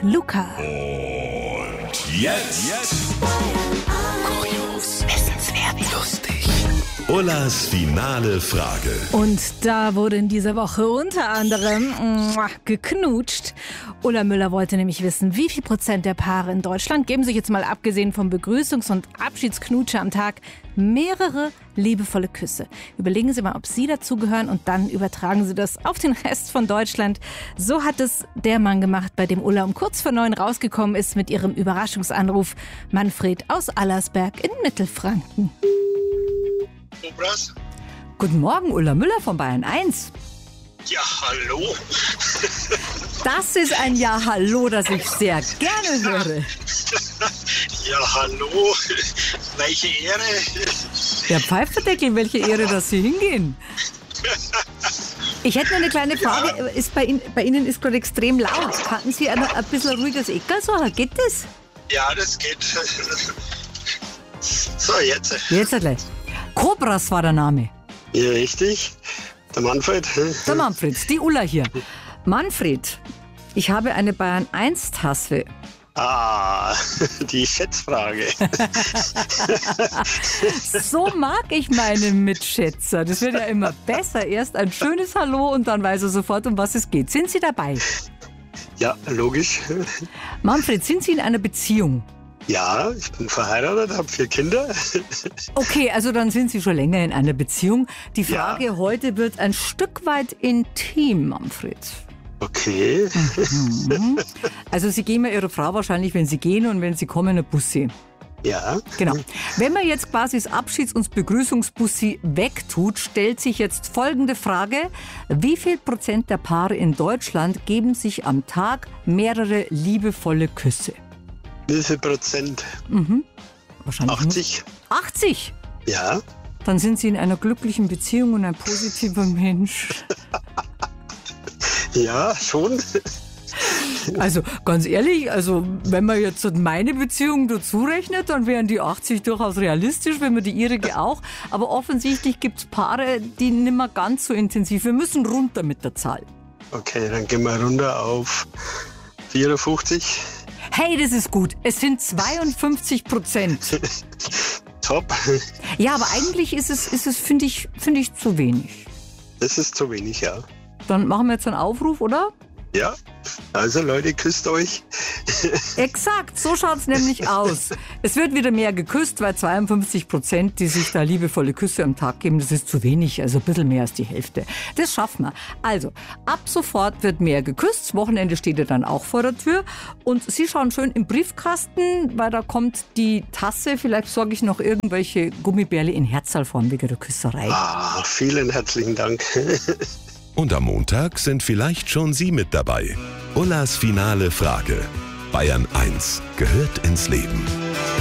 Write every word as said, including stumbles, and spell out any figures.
Luca. Und jetzt, jetzt. Kurios, wissenswert, lustig. Ullas finale Frage. Und da wurde in dieser Woche unter anderem muah, geknutscht. Ulla Müller wollte nämlich wissen, wie viel Prozent der Paare in Deutschland geben sich jetzt mal abgesehen vom Begrüßungs- und Abschiedsknutsche am Tag mehrere liebevolle Küsse. Überlegen Sie mal, ob Sie dazugehören und dann übertragen Sie das auf den Rest von Deutschland. So hat es der Mann gemacht, bei dem Ulla um kurz vor neun rausgekommen ist mit ihrem Überraschungsanruf. Manfred aus Allersberg in Mittelfranken. Obras? Guten Morgen, Ulla Müller von Bayern eins. Ja, hallo. Das ist ein Ja, hallo, das ich sehr gerne höre. Ja, hallo. Welche Ehre. Der Pfeiferdeckel, welche Ehre, dass Sie hingehen. Ich hätte noch eine kleine Frage. Ja. Ist bei, Ihnen, bei Ihnen ist gerade extrem laut. Hatten Sie ein, ein bisschen ruhiges Eckerl? So, geht das? Ja, das geht. So, jetzt. Jetzt gleich. Cobras war der Name. Ja, richtig. Der Manfred. Der Manfred, die Ulla hier. Manfred, ich habe eine Bayern eins Tasse. Ah, die Schätzfrage. So mag ich meine Mitschätzer. Das wird ja immer besser. Erst ein schönes Hallo und dann weiß er sofort, um was es geht. Sind Sie dabei? Ja, logisch. Manfred, sind Sie in einer Beziehung? Ja, ich bin verheiratet, habe vier Kinder. Okay, also dann sind Sie schon länger in einer Beziehung. Die Frage Ja. heute wird ein Stück weit intim, Manfred. Okay. Mhm. Also Sie geben ja Ihrer Frau wahrscheinlich, wenn Sie gehen und wenn Sie kommen, ein Bussi. Ja. Genau. Wenn man jetzt quasi das Abschieds- und Begrüßungsbussi wegtut, stellt sich jetzt folgende Frage. Wie viel Prozent der Paare in Deutschland geben sich am Tag mehrere liebevolle Küsse? Wie viel Prozent? Wahrscheinlich achtzig. nur achtzig? Ja. Dann sind Sie in einer glücklichen Beziehung und ein positiver Mensch. Ja, schon. Also ganz ehrlich, also wenn man jetzt meine Beziehung dazu rechnet, dann wären die achtzig durchaus realistisch, wenn man die ihrige auch. Aber offensichtlich gibt es Paare, die nicht mehr ganz so intensiv. Wir müssen runter mit der Zahl. Okay, dann gehen wir runter auf vierundfünfzig. Hey, das ist gut. Es sind zweiundfünfzig Prozent. Top. Ja, aber eigentlich ist es, ist es finde ich, finde ich, zu wenig. Das ist zu wenig, ja. Dann machen wir jetzt einen Aufruf, oder? Ja, also Leute, küsst euch. Exakt, so schaut's nämlich aus. Es wird wieder mehr geküsst, weil zweiundfünfzig Prozent, die sich da liebevolle Küsse am Tag geben, das ist zu wenig, also ein bisschen mehr als die Hälfte. Das schaffen wir. Also, ab sofort wird mehr geküsst. Das Wochenende steht ja dann auch vor der Tür. Und Sie schauen schön im Briefkasten, weil da kommt die Tasse. Vielleicht sorge ich noch irgendwelche Gummibärle in Herzalform wegen der Küsserei. Ah, vielen herzlichen Dank. Und am Montag sind vielleicht schon Sie mit dabei. Ullas finale Frage. Bayern eins gehört ins Leben.